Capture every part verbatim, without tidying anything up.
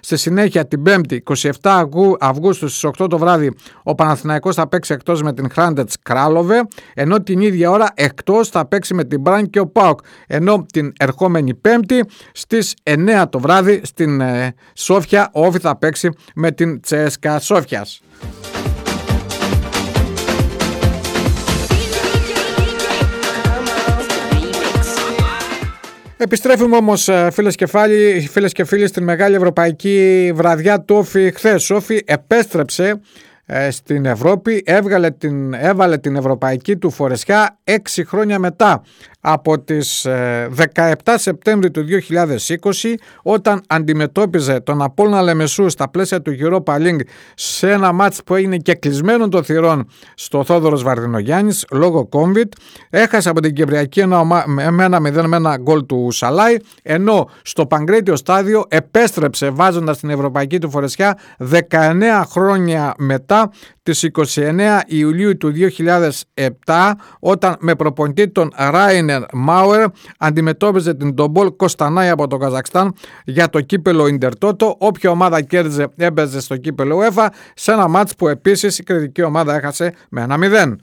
Στη συνέχεια την Πέμπτη εικοστή εβδόμη Αυγούστου στις οκτώ το βράδυ ο Παναθηναϊκός θα παίξει εκτός με την Hrantec Kralove, ενώ την ίδια ώρα εκτός θα παίξει με την Μπραν και ο ΠΑΟΚ, ενώ την ερχόμενη Πέμπτη στις εννέα το βράδυ στην ε, Σόφια ο Όφη θα παίξει με την Τσέσκα Σόφιας. Επιστρέφουμε όμως φίλες και, φάλι, φίλες και φίλοι στην μεγάλη ευρωπαϊκή βραδιά του Όφη χθες. Ο Όφη επέστρεψε ε, στην Ευρώπη, έβγαλε την, έβαλε την ευρωπαϊκή του φορεσιά έξι χρόνια μετά από τις ε, δεκαεπτά Σεπτέμβρη του δύο χιλιάδες είκοσι, όταν αντιμετώπιζε τον Απόλλωνα Λεμεσού στα πλαίσια του Europa League σε ένα μάτς που έγινε και κλεισμένων των θυρών στο Θόδωρος Βαρδινογιάννης λόγω COVID. Έχασε από την Κυπριακή με ένα μηδέν με ένα γκολ του Σαλάι, ενώ στο Παγκρίτιο στάδιο επέστρεψε βάζοντας την ευρωπαϊκή του φορεσιά δεκαεννέα χρόνια μετά, τις εικοστή ενάτη Ιουλίου του δύο χιλιάδες επτά, όταν με προπονητή τον Ράινερ Μάουερ αντιμετώπιζε την Ντομπόλ Κοστανάη από το Καζακστάν για το κύπελο Ιντερτότο. Όποια ομάδα κέρδιζε έπαιζε στο κύπελο UEFA, σε ένα μάτς που επίσης η κριτική ομάδα έχασε με ένα μηδέν.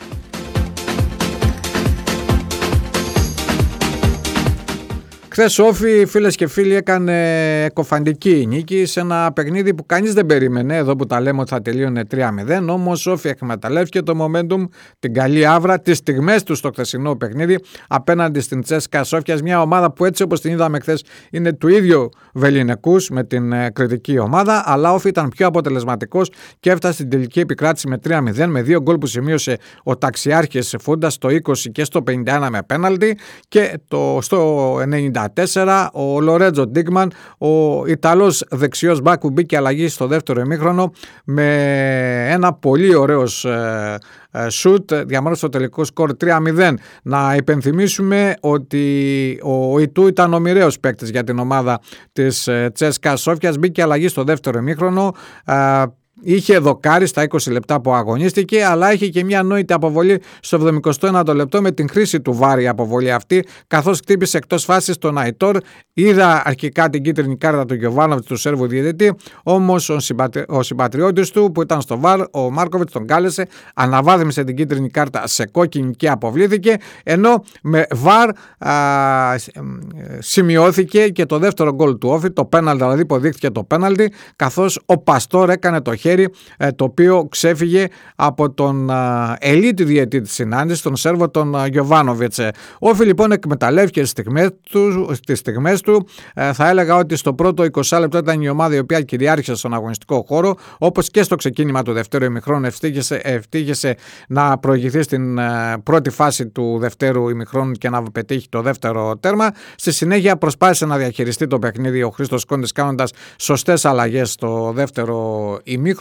Χθες ο Όφη, φίλες και φίλοι, έκανε εκοφαντική νίκη σε ένα παιχνίδι που κανείς δεν περίμενε, εδώ που τα λέμε ότι θα τελείωνε τρία μηδέν, όμως ο Όφη εκμεταλλεύτηκε το momentum, την καλή άβρα, τις στιγμές του στο χθεσινό παιχνίδι απέναντι στην Τσέσκα Σόφιας, μια ομάδα που έτσι όπως την είδαμε χθες είναι του ίδιου βεληνικούς με την ε, κριτική ομάδα, αλλά ο Όφη ήταν πιο αποτελεσματικός και έφτασε στην τελική επικράτηση με τρία μηδέν, με δύο γκολ που σημείωσε ο ταξιάρχης Φούντας στο είκοσι και στο πενήντα ένα με πέναλτι, και το, στο ενενήντα τέσσερα ο Λορέτζο Ντίκμαν, ο Ιταλός δεξιός μπακ που μπήκε αλλαγή στο δεύτερο ημίχρονο με ένα πολύ ωραίος ε, ε, σουτ, διαμόρφωσε το τελικό σκορ τρία μηδέν. Να υπενθυμίσουμε ότι ο Ιτού ήταν ο μοιραίος παίκτης για την ομάδα της ε, Τσέσκα Σόφιας, μπήκε αλλαγή στο δεύτερο ημίχρονο. ε, Είχε δοκάρει στα είκοσι λεπτά που αγωνίστηκε, αλλά είχε και μια ανόητη αποβολή στο εβδομηκοστό ένατο λεπτό με την χρήση του βάρη αποβολή αυτή, καθώς χτύπησε εκτός φάσης τον Αϊτόρ. Είδα αρχικά την κίτρινη κάρτα του Γιοβάνοβιτς, του Σέρβου διαιτητή, όμως ο, συμπατρι... ο συμπατριώτης του που ήταν στο βαρ, ο Μάρκοβιτς, τον κάλεσε, αναβάθμισε την κίτρινη κάρτα σε κόκκινη και αποβλήθηκε, ενώ με βαρ α, σημειώθηκε και το δεύτερο γκολ του Όφη, το πέναλτι, δηλαδή υποδείχθηκε το πέναλτι, καθώς ο Παστόρ έκανε το χέρι, το οποίο ξέφυγε από τον ελίτη διαιτητή της συνάντησης, τον Σέρβο τον Γιοβάνοβιτς. Ο Όφη λοιπόν εκμεταλλεύτηκε τις στιγμές του, τις στιγμές του. Θα έλεγα ότι στο πρώτο είκοσι λεπτό ήταν η ομάδα η οποία κυριάρχησε στον αγωνιστικό χώρο, όπως και στο ξεκίνημα του δευτέρου ημιχρόνου ευτύχησε, ευτύχησε να προηγηθεί στην πρώτη φάση του δευτέρου ημιχρόνου και να πετύχει το δεύτερο τέρμα. Στη συνέχεια προσπάθησε να διαχειριστεί το παιχνίδι ο Χρήστος Κόντης, κάνοντας σωστές αλλαγές στο δεύτερο ημίχρονο,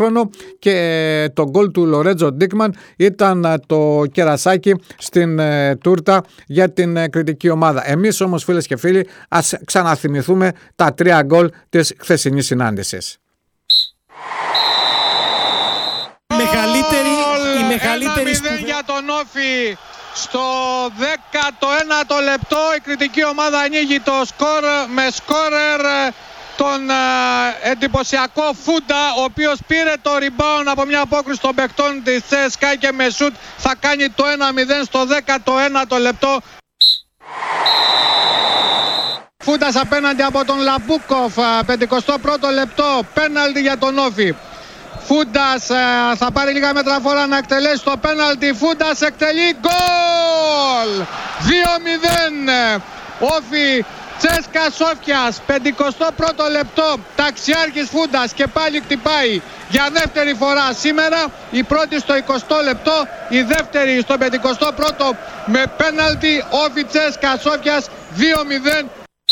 και το γκολ του Λορέτζο Ντίκμαν ήταν το κερασάκι στην ε, τούρτα για την ε, κριτική ομάδα. Εμείς όμως, φίλες και φίλοι, ας ξαναθυμηθούμε τα τρία γκολ της χθεσινής συνάντησης. Μεγαλύτερη, η μεγαλύτερη σπουδαία για τον Όφη. Στο δέκατο ένατο λεπτό η κριτική ομάδα ανοίγει το σκορ με σκόρερ τον uh, εντυπωσιακό Φούντα, ο οποίος πήρε το rebound από μια απόκριση των παιχτών της ΣΚΑ και με σουτ θα κάνει το ένα μηδέν στο δέκατο ένατο λεπτό. Φούντας απέναντι από τον Λαμπούκοφ, πενηκοστό πρώτο λεπτό, πέναλτι για τον Όφη. Φούντας uh, θα πάρει λίγα μέτρα φορά να εκτελέσει το πέναλτι. Φούντας εκτελεί, γκολ! δύο μηδέν. Όφη Τσέσκα Σόφιας, πενηκοστό πρώτο λεπτό, ταξιάρχης Φούντας και πάλι χτυπάει για δεύτερη φορά σήμερα. Η πρώτη στο εικοστό λεπτό, η δεύτερη στο πενηκοστό πρώτο με πέναλτι. Όφη Τσέσκα Σόφιας δύο μηδέν.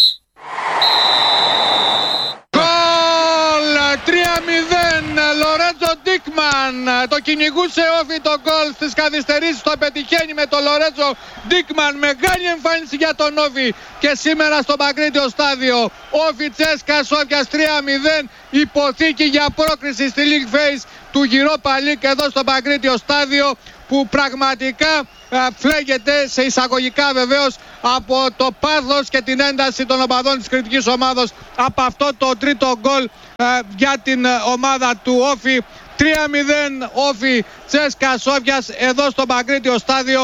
Γκολ! τρία μηδέν. Λορέτζο Ντίκμαν, το κυνηγούσε Όφη το γκολ στις καθυστερήσεις, το πετυχαίνει με το Λορέτζο Ντίκμαν. Μεγάλη εμφάνιση για τον Όφη και σήμερα στο Παγκρίτιο στάδιο. Όφη Τσέσκα Σόφιας τρία μηδέν, υποθήκη για πρόκριση στη League Phase του Europa League εδώ στο Παγκρίτιο στάδιο. που πραγματικά φλέγεται σε εισαγωγικά βεβαίως από το πάθος και την ένταση των οπαδών της κριτικής ομάδος από αυτό το τρίτο γκολ για την ομάδα του Όφη. Τρία μηδέν Όφη Τσέσκα Σόφιας εδώ στο Παγκρίτιο στάδιο.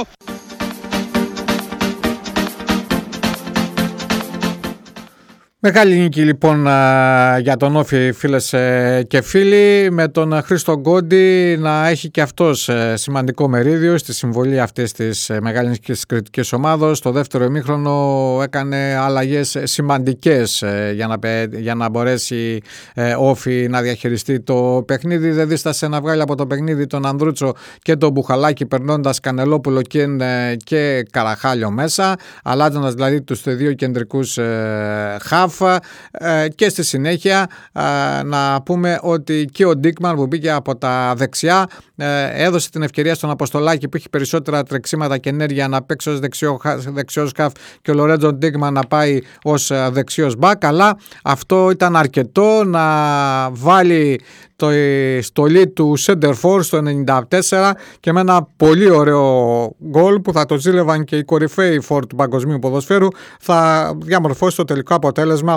Μεγάλη νίκη λοιπόν για τον Όφη, φίλες και φίλοι, με τον Χρήστο Γκόντι να έχει και αυτός σημαντικό μερίδιο στη συμβολή αυτής της μεγάλης νίκης της κριτικής ομάδος. Στο δεύτερο ημίχρονο έκανε αλλαγές σημαντικές για να, για να μπορέσει ο Όφη να διαχειριστεί το παιχνίδι. Δεν δίστασε να βγάλει από το παιχνίδι τον Ανδρούτσο και τον Μπουχαλάκη, περνώντας Κανελόπουλο και, και Καραχάλιο μέσα, αλλάζοντας δηλαδή τους δύο κεντρικούς χαφ. Και στη συνέχεια να πούμε ότι και ο Ντίκμαν που μπήκε από τα δεξιά έδωσε την ευκαιρία στον Αποστολάκη που έχει περισσότερα τρεξίματα και ενέργεια να παίξει ως δεξιό, δεξιός χαφ και ο Λορέντζο Ντίκμαν να πάει ως δεξιός μπακ, αλλά αυτό ήταν αρκετό να βάλει το στολή του Σέντερφορ στο ενενήντα τέσσερα και με ένα πολύ ωραίο γκολ που θα το ζήλευαν και οι κορυφαίοι φορ του παγκοσμίου ποδοσφαίρου θα διαμορφώσει το τελικό αποτέλεσμα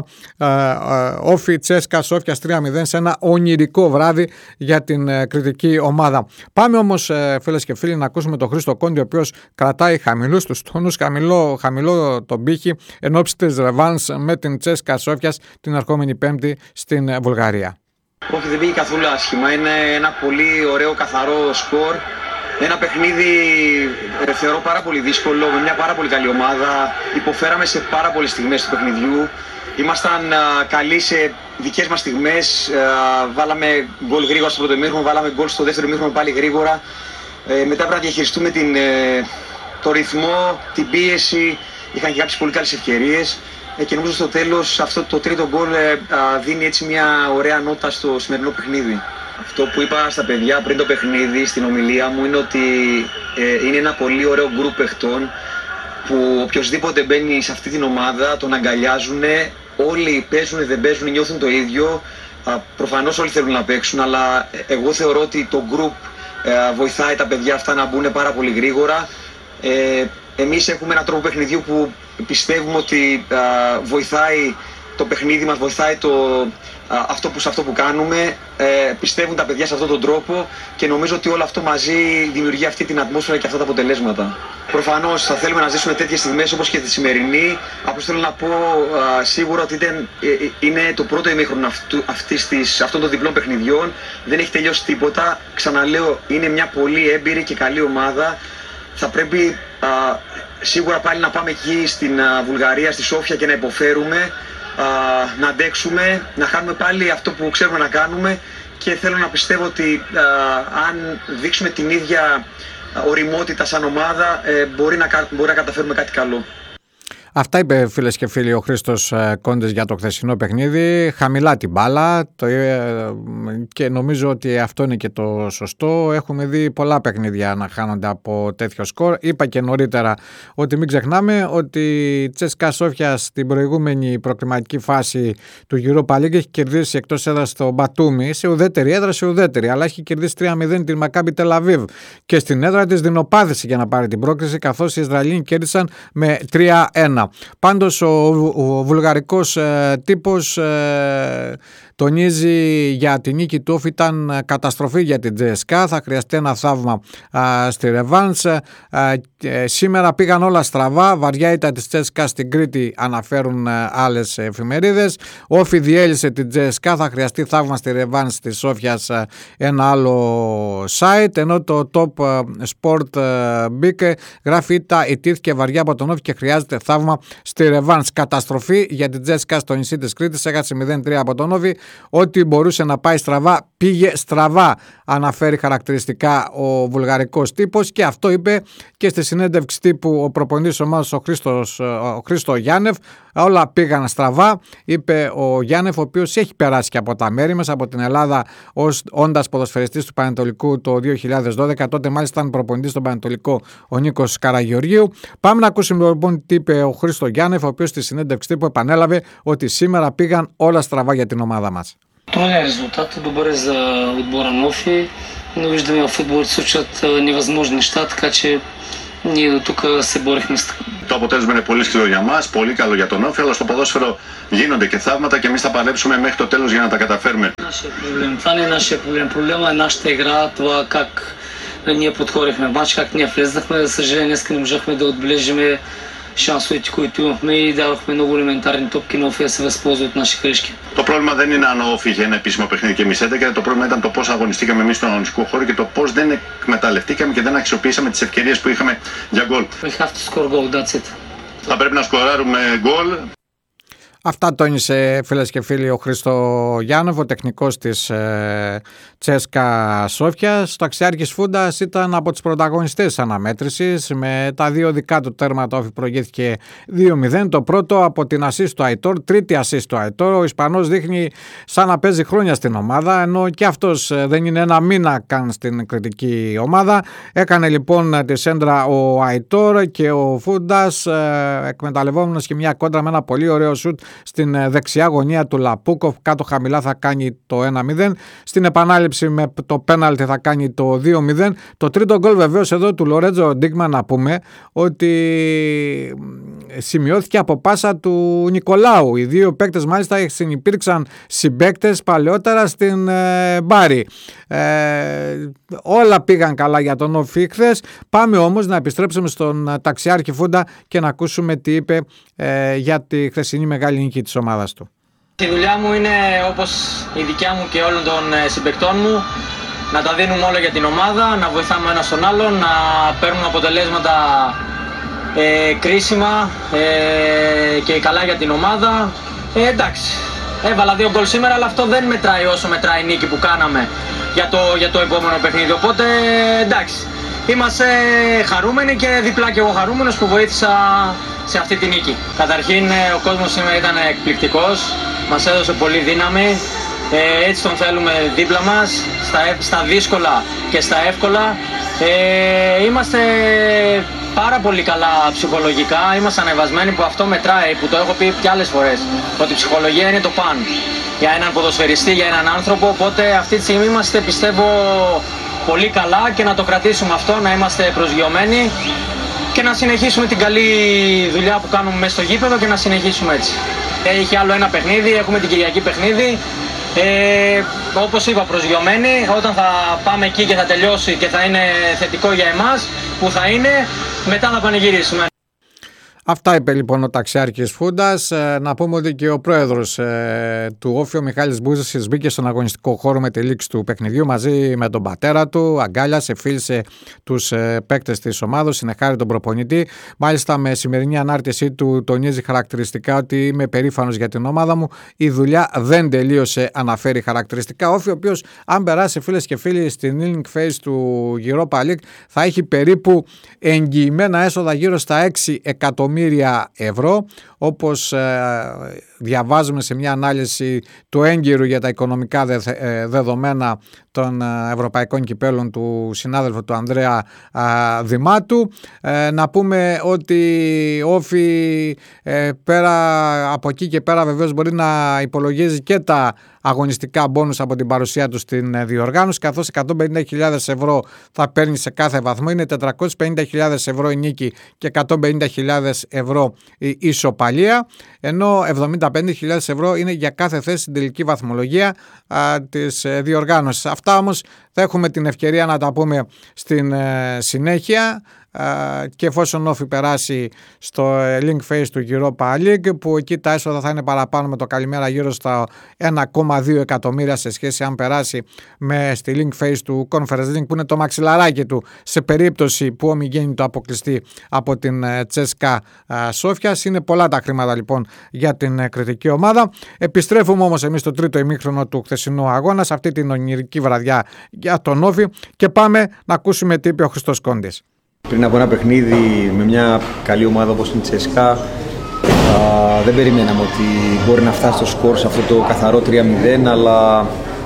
Όφη Τσέσκα Σόφιας τρία μηδέν σε ένα ονειρικό βράδυ για την ε, κριτική ομάδα. Πάμε όμως ε, φίλες και φίλοι να ακούσουμε τον Χρήστο Κόντι, ο οποίος κρατάει χαμηλούς τους τόνους, χαμηλό, χαμηλό τον πύχη εν ώψη της ρεβάνς με την Τσέσκα Σόφιας την ερχόμενη Πέμπτη στην ε, Βουλγαρία. Όχι, δεν πήγε καθόλου άσχημα. Είναι ένα πολύ ωραίο καθαρό σκορ. Ένα παιχνίδι ε, θεωρώ πάρα πολύ δύσκολο, με μια πάρα πολύ καλή ομάδα. Υποφέραμε σε πάρα πολλές στιγμές του παιχνιδιού. Ήμασταν α, καλοί σε δικές μας στιγμές. Α, βάλαμε γκολ γρήγορα στο πρώτο ημίχρονο, βάλαμε γκολ στο δεύτερο ημίχρονο πάλι γρήγορα. Ε, μετά πρέπει να διαχειριστούμε την, ε, το ρυθμό, την πίεση. Είχαν και κάποιες πολύ καλές ευκαιρίες. Ε, και νομίζω στο τέλος αυτό το τρίτο γκολ ε, δίνει έτσι μια ωραία νότα στο σημερινό παιχνίδι. Αυτό που είπα στα παιδιά πριν το παιχνίδι στην ομιλία μου είναι ότι ε, είναι ένα πολύ ωραίο γκρουπ παιχτών που οποιοσδήποτε μπαίνει σε αυτή την ομάδα τον αγκαλιάζουν, όλοι παίζουν, δεν παίζουν, νιώθουν το ίδιο. Α, προφανώς όλοι θέλουν να παίξουν, αλλά εγώ θεωρώ ότι το γκρουπ ε, βοηθάει τα παιδιά αυτά να μπουν πάρα πολύ γρήγορα. Ε, εμείς έχουμε έναν τρόπο παιχνιδιού που πιστεύουμε ότι α, βοηθάει το παιχνίδι μας, βοηθάει το, α, αυτό, που, σε αυτό που κάνουμε. Ε, πιστεύουν τα παιδιά σε αυτόν τον τρόπο και νομίζω ότι όλο αυτό μαζί δημιουργεί αυτή την ατμόσφαιρα και αυτά τα αποτελέσματα. Προφανώς θα θέλουμε να ζήσουμε τέτοιες στιγμές όπως και τη σημερινή. Απλώς θέλω να πω α, σίγουρα ότι ήταν, ε, είναι το πρώτο ημίχρονο αυτού, αυτής της, αυτών των διπλών παιχνιδιών. Δεν έχει τελειώσει τίποτα. Ξαναλέω, είναι μια πολύ έμπειρη και καλή ομάδα. Θα πρέπει α, σίγουρα πάλι να πάμε εκεί στην α, Βουλγαρία, στη Σόφια και να υποφέρουμε, α, να αντέξουμε, να κάνουμε πάλι αυτό που ξέρουμε να κάνουμε και θέλω να πιστεύω ότι α, αν δείξουμε την ίδια οριμότητα σαν ομάδα ε, μπορεί, να, μπορεί να καταφέρουμε κάτι καλό. Αυτά είπε, φίλες και φίλοι, ο Χρήστος Κόντης για το χθεσινό παιχνίδι. Χαμηλά την μπάλα το, και νομίζω ότι αυτό είναι και το σωστό. Έχουμε δει πολλά παιχνίδια να χάνονται από τέτοιο σκορ. Είπα και νωρίτερα ότι μην ξεχνάμε ότι η Τσέσκα Σόφια στην προηγούμενη προκριματική φάση του Europa League έχει κερδίσει εκτός έδρας στο Μπατούμι, σε ουδέτερη έδρα, σε ουδέτερη, αλλά έχει κερδίσει τρία μηδέν την Μακάμπι Τελαβίβ και στην έδρα της δεινοπάθησε για να πάρει την πρόκριση, καθώς οι Ισραηλοί κέρδισαν με τρία ένα. Πάντως ο, ο βουλγαρικός ε, τύπος ε, τονίζει για τη νίκη του Όφη ήταν καταστροφή για την τζέι ες κέι, θα χρειαστεί ένα θαύμα α, στη ρεβάνς. Α, ε, σήμερα πήγαν όλα στραβά, βαριά ήταν της τζέι ες κέι στην Κρήτη, αναφέρουν α, άλλες εφημερίδες. Όφη διέλυσε την τζέι ες κέι, θα χρειαστεί θαύμα στη ρεβάνς της Σόφιας, α, ένα άλλο site, ενώ το Top Sport α, μπήκε, γράφει ήττα ιτήθηκε βαριά από τον Όφη και χρειάζεται θαύμα στη ρεβάνς. Καταστροφή για την τζέι ες κέι στο νησί της Κρήτης, έχασε μηδέν τρία από τον Όφη. Ό,τι μπορούσε να πάει στραβά πήγε στραβά, αναφέρει χαρακτηριστικά ο βουλγαρικός τύπος, και αυτό είπε και στη συνέντευξη τύπου ο προπονητής ομάδας ο, Χρήστος, ο Χρήστο Γιάννεφ. Όλα πήγαν στραβά, είπε ο Γιάννεφ, ο οποίος έχει περάσει και από τα μέρη μας, από την Ελλάδα ως όντας ποδοσφαιριστής του Πανετολικού το δύο χιλιάδες δώδεκα, τότε μάλιστα ήταν προπονητής στον Πανετολικό ο Νίκος Καραγεωργίου. Πάμε να ακούσουμε λοιπόν τι είπε ο Χρήστο Γιάννεφ, ο οποίος στη συνέντευξη τύπου επανέλαβε ότι σήμερα πήγαν όλα στραβά για την ομάδα μας. Труден резултат, добър е за отбора на Офи, но виждаме в футбола се случват невъзможни неща, така че ние до тук се борихме. Το αποτέλεσμα είναι πολύ σκληρό για μας, πολύ καλό για τον Όφη, αλλά στο ποδόσφαιρο γίνονται και θαύματα και εμείς θα παλέψουμε μέχρι το τέλος για να τα καταφέρουμε. Нашия проблем, това не е нашия проблем. Проблема е нашата игра, това как ние подходихме в матч, как ние влезнахме. За съжаление, днес не можахме да отбележиме шансовете, които имахме и дадохме много елементарни топки на Όφη да се възползва от наши грешки. Το πρόβλημα δεν είναι αν ο Όφη είχε ένα επίσημο παιχνίδι και εμείς έντεκα, το πρόβλημα ήταν το πώς αγωνιστήκαμε εμείς στον αγωνιστικό χώρο και το πώς δεν εκμεταλλευτήκαμε και δεν αξιοποιήσαμε τις ευκαιρίες που είχαμε για γκολ. We have to score goal, that's it. Θα πρέπει να σκοράρουμε γκολ. Αυτά τόνισε, φίλες και φίλοι, ο Χρήστο Γιάννοβ, ο τεχνικός της ε, Τσέσκα Σόφια. Το Ταξιάρχης Φούντας ήταν από τους πρωταγωνιστές της αναμέτρησης. Με τα δύο δικά του τέρματα Όφη προηγήθηκε δύο μηδέν. Το πρώτο από την assist του Αϊτόρ, τρίτη assist του Αϊτόρ. Ο Ισπανός δείχνει σαν να παίζει χρόνια στην ομάδα, ενώ και αυτός δεν είναι ένα μήνα καν στην κριτική ομάδα. Έκανε λοιπόν τη σέντρα ο Αϊτόρ και ο Φούντας, ε, εκμεταλλευόμενος και μια κόντρα με ένα πολύ ωραίο σουτ στην δεξιά γωνία του Λαπούκοφ, κάτω χαμηλά θα κάνει το ένα μηδέν. Στην επανάληψη με το πέναλτι θα κάνει το δύο μηδέν. Το τρίτο γκολ βεβαίως εδώ του Λορέτζο Ντίγμα, να πούμε ότι σημειώθηκε από πάσα του Νικολάου. Οι δύο παίκτες μάλιστα συνυπήρξαν συμπαίκτες παλαιότερα στην ε, Μπάρι. Ε, όλα πήγαν καλά για τον Όφη χθες. Πάμε όμως να επιστρέψουμε στον Ταξιάρχη Φούντα και να ακούσουμε τι είπε ε, για τη χθεσινή μεγάλη νίκη της ομάδας του. Η δουλειά μου είναι, όπως η δικιά μου και όλων των συμπαικτών μου, να τα δίνουμε όλα για την ομάδα, να βοηθάμε ένας τον άλλον, να παίρνουμε αποτελέσματα ε, κρίσιμα ε, και καλά για την ομάδα. Ε, εντάξει, έβαλα δύο γκολ σήμερα, αλλά αυτό δεν μετράει όσο μετράει η νίκη που κάναμε για το, για το επόμενο παιχνίδι. Οπότε εντάξει, είμαστε χαρούμενοι και διπλά και εγώ χαρούμενος που βοήθησα σε αυτή τη νίκη. Καταρχήν ο κόσμος σήμερα ήταν εκπληκτικός, μας έδωσε πολύ δύναμη, ε, έτσι τον θέλουμε δίπλα μας, στα, στα δύσκολα και στα εύκολα. Ε, είμαστε πάρα πολύ καλά ψυχολογικά, είμαστε ανεβασμένοι, που αυτό μετράει, που το έχω πει και άλλες φορές, ότι η ψυχολογία είναι το παν για έναν ποδοσφαιριστή, για έναν άνθρωπο, οπότε αυτή τη στιγμή είμαστε, πιστεύω, πολύ καλά και να το κρατήσουμε αυτό, να είμαστε προσγειωμένοι και να συνεχίσουμε την καλή δουλειά που κάνουμε μέσα στο γήπεδο και να συνεχίσουμε έτσι. Έχει άλλο ένα παιχνίδι, έχουμε την Κυριακή παιχνίδι. Ε, όπως είπα, προσγειωμένοι, όταν θα πάμε εκεί και θα τελειώσει και θα είναι θετικό για εμάς, που θα είναι, μετά θα πανηγυρίσουμε. Αυτά είπε λοιπόν ο Ταξιάρχης Φούντας. Ε, να πούμε ότι και ο πρόεδρος ε, του Όφη, ο Μιχάλης Μπούζης, μπήκε στον αγωνιστικό χώρο με τη λήξη του παιχνιδιού μαζί με τον πατέρα του. Αγκάλιασε, φίλησε τους ε, παίκτες της ομάδας, συνεχάρη τον προπονητή. Μάλιστα, με σημερινή ανάρτησή του τονίζει χαρακτηριστικά ότι είμαι περήφανος για την ομάδα μου. Η δουλειά δεν τελείωσε, αναφέρει χαρακτηριστικά. Όφη, ο οποίος, αν περάσει, φίλες και φίλοι, στην link phase του Europa League, θα έχει περίπου εγγυημένα έσοδα γύρω στα έξι εκατομμύρια ευρώ, όπως ε, διαβάζουμε σε μια ανάλυση του έγκυρου για τα οικονομικά δε, ε, δεδομένα των ε, ευρωπαϊκών κυπέλων του συνάδελφου του Ανδρέα ε, Δημάτου. Ε, να πούμε ότι Όφη ε, πέρα από εκεί και πέρα βεβαίως μπορεί να υπολογίζει και τα αγωνιστικά μπόνους από την παρουσία του στην διοργάνωση, καθώς εκατόν πενήντα χιλιάδες ευρώ θα παίρνει σε κάθε βαθμό. Είναι τετρακόσιες πενήντα χιλιάδες ευρώ η νίκη και εκατόν πενήντα χιλιάδες ευρώ η ισοπαλία, ενώ εβδομήντα πέντε χιλιάδες ευρώ είναι για κάθε θέση στην τελική βαθμολογία α, της διοργάνωσης. Αυτά όμως θα έχουμε την ευκαιρία να τα πούμε στην ε, συνέχεια, και εφόσον Όφη περάσει στο link phase του Europa League, που εκεί τα έσοδα θα είναι παραπάνω με το καλημέρα γύρω στα ένα κόμμα δύο εκατομμύρια σε σχέση αν περάσει με στη link phase του Conference League, που είναι το μαξιλαράκι του σε περίπτωση που ο Μιγέννητο αποκλειστεί από την Τσέσκα Σόφιας. Είναι πολλά τα χρήματα λοιπόν για την κριτική ομάδα. Επιστρέφουμε όμως εμείς στο τρίτο ημίχρονο του χθεσινού αγώνα, σε αυτή την ονειρική βραδιά για τον Όφη, και πάμε να ακούσουμε τι είπε ο Χριστός Κόντης. Πριν από ένα παιχνίδι με μια καλή ομάδα όπως την Τσέσκα, α, δεν περιμέναμε ότι μπορεί να φτάσει στο σκορ σε αυτό το καθαρό τρία μηδέν, αλλά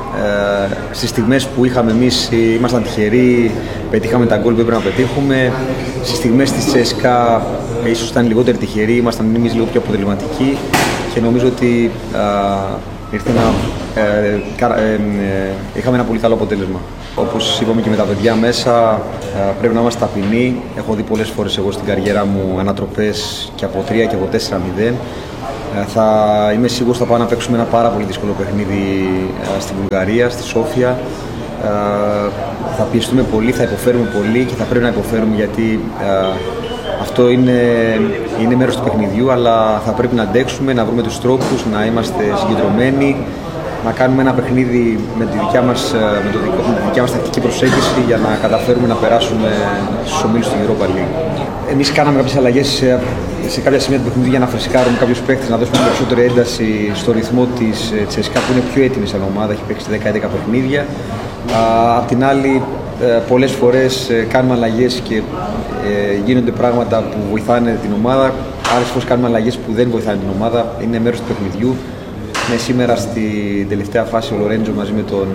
ε, στις στιγμές που είχαμε εμείς ήμασταν τυχεροί, πετύχαμε τα γκολ που έπρεπε να πετύχουμε. Στις στιγμές της Τσέσκα ίσως ήταν λιγότεροι τυχεροί, ήμασταν εμείς λίγο πιο αποτελεσματικοί και νομίζω ότι α, ήρθε να, ε, ε, ε, είχαμε ένα πολύ καλό αποτέλεσμα. Όπως είπαμε και με τα παιδιά μέσα, ε, πρέπει να είμαστε ταπεινοί. Έχω δει πολλές φορές εγώ στην καριέρα μου ανατροπές και από τρία και από τέσσερα μηδέν. Ε, θα είμαι σίγουρος θα πάω να παίξουμε ένα πάρα πολύ δύσκολο παιχνίδι ε, στη Βουλγαρία, στη Σόφια. Ε, θα πιεστούμε πολύ, θα υποφέρουμε πολύ και θα πρέπει να υποφέρουμε, γιατί ε, αυτό είναι, είναι μέρος του παιχνιδιού, αλλά θα πρέπει να αντέξουμε, να βρούμε τους τρόπους, να είμαστε συγκεντρωμένοι, να κάνουμε ένα παιχνίδι με τη δικιά μας, με το δικό, με τη δικιά μας τακτική προσέγγιση για να καταφέρουμε να περάσουμε στους ομίλους του Europa League. Εμείς κάναμε κάποιες αλλαγές σε, σε κάποια σημεία του παιχνιδιού για να φρεσκάρουμε κάποιους παίκτες, να δώσουμε περισσότερη ένταση στο ρυθμό της Τσέσκα, που είναι πιο έτοιμη σαν ομάδα, έχει παίξει δέκα έντεκα παιχνίδια. Απ' την άλλη, πολλές φορές κάνουμε αλλαγές και γίνονται πράγματα που βοηθάνε την ομάδα. Άλλες φορές κάνουμε αλλαγές που δεν βοηθάνε την ομάδα. Είναι μέρος του παιχνιδιού. Ναι, σήμερα στην τελευταία φάση ο Λορέντζο μαζί με τον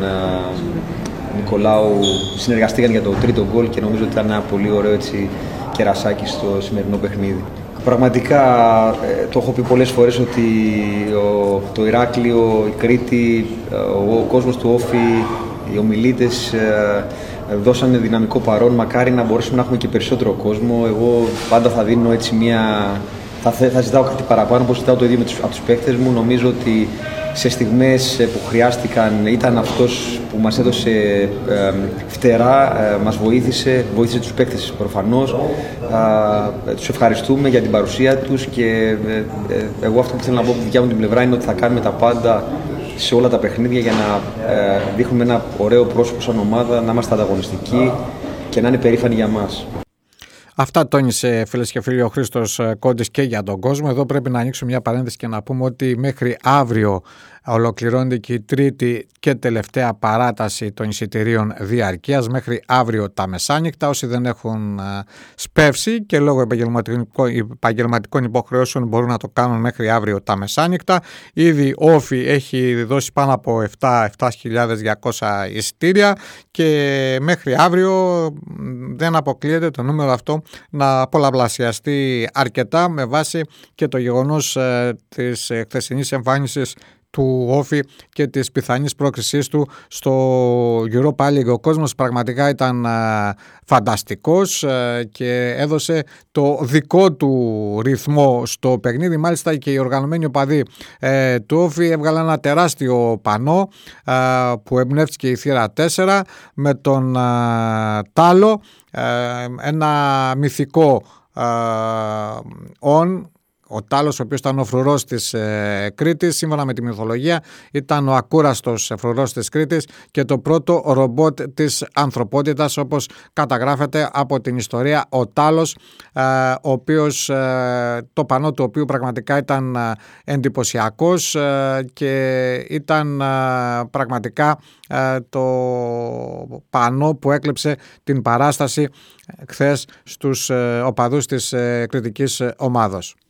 Νικολάου συνεργαστήκαν για το τρίτο γκολ και νομίζω ότι ήταν ένα πολύ ωραίο έτσι, κερασάκι στο σημερινό παιχνίδι. Πραγματικά το έχω πει πολλές φορές ότι ο, το Ηράκλειο, η Κρήτη, ο, ο κόσμος του Όφη, οι ομιλίτες δώσανε δυναμικό παρόν. Μακάρι να μπορέσουμε να έχουμε και περισσότερο κόσμο. Εγώ πάντα θα δίνω έτσι μια... Θα, θα ζητάω κάτι παραπάνω, όπως ζητάω το ίδιο με τους, από τους παίκτες μου. Νομίζω ότι σε στιγμές που χρειάστηκαν ήταν αυτός που μας έδωσε ε, φτερά, ε, μας βοήθησε, βοήθησε τους παίκτες προφανώς. Ε, τους ευχαριστούμε για την παρουσία τους και ε, ε, εγώ αυτό που θέλω να πω από τη δικιά μου την πλευρά είναι ότι θα κάνουμε τα πάντα σε όλα τα παιχνίδια για να ε, δείχνουμε ένα ωραίο πρόσωπο σαν ομάδα, να είμαστε ανταγωνιστικοί και να είναι περήφανοι για μας. Αυτά τόνισε, φίλες και φίλοι, ο Χρήστος Κόντης και για τον κόσμο. Εδώ πρέπει να ανοίξουμε μια παρένθεση και να πούμε ότι μέχρι αύριο ολοκληρώνεται και η τρίτη και τελευταία παράταση των εισιτηρίων διαρκείας. Μέχρι αύριο τα μεσάνυχτα. Όσοι δεν έχουν σπεύσει και λόγω επαγγελματικών υποχρεώσεων μπορούν να το κάνουν μέχρι αύριο τα μεσάνυχτα. Ήδη Όφη έχει δώσει πάνω από επτά χιλιάδες διακόσια εισιτήρια και μέχρι αύριο δεν αποκλείεται το νούμερο αυτό να πολλαπλασιαστεί αρκετά, με βάση και το γεγονός ε, της χθεσινής εμφάνισης του Όφη και της πιθανής πρόκρισής του στο Europa League. Ο κόσμος πραγματικά ήταν α, φανταστικός α, και έδωσε το δικό του ρυθμό στο παιχνίδι. Μάλιστα και οι οργανωμένοι οπαδοί ε, του Όφη έβγαλαν ένα τεράστιο πανό α, που εμπνεύστηκε η θύρα τέσσερα με τον α, Τάλο, α, ένα μυθικό «ον». Ο Τάλος, ο οποίος ήταν ο φρουρός της ε, Κρήτης, σύμφωνα με τη μυθολογία ήταν ο ακούραστος φρουρός της Κρήτης και το πρώτο ρομπότ της ανθρωπότητας, όπως καταγράφεται από την ιστορία. Ο Τάλος, ε, ο οποίος, ε, το πανό του οποίου πραγματικά ήταν ε, εντυπωσιακός ε, και ήταν ε, πραγματικά ε, το πανό που έκλεψε την παράσταση χθες στους ε, οπαδούς της ε, κρητικής ομάδος.